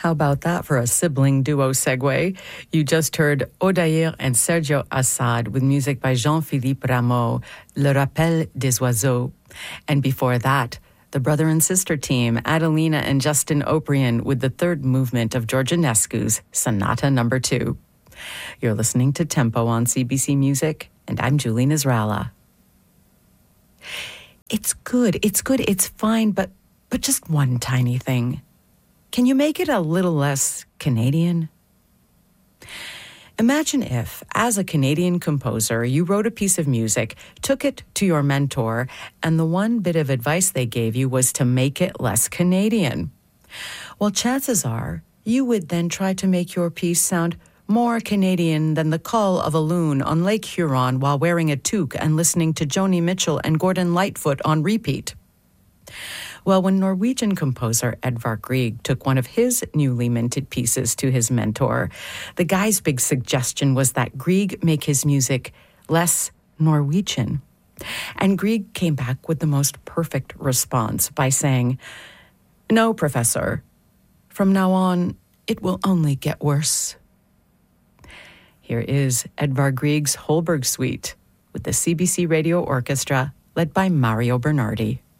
How about that for a sibling duo segue? You just heard Odair and Sergio Assad with music by Jean-Philippe Rameau, Le Rappel des Oiseaux. And before that, the brother and sister team, Adelina and Justin Oprian, with the third movement of Georgianescu's Sonata No. 2. You're listening to Tempo on CBC Music, and I'm Julie Nasrallah. It's good, it's fine, but just one tiny thing. Can you make it a little less Canadian? Imagine if, as a Canadian composer, you wrote a piece of music, took it to your mentor, and the one bit of advice they gave you was to make it less Canadian. Well, chances are you would then try to make your piece sound more Canadian than the call of a loon on Lake Huron while wearing a toque and listening to Joni Mitchell and Gordon Lightfoot on repeat. Well, when Norwegian composer Edvard Grieg took one of his newly minted pieces to his mentor, the guy's big suggestion was that Grieg make his music less Norwegian. And Grieg came back with the most perfect response by saying, "No, Professor, from now on, it will only get worse." Here is Edvard Grieg's Holberg Suite with the CBC Radio Orchestra, led by Mario Bernardi.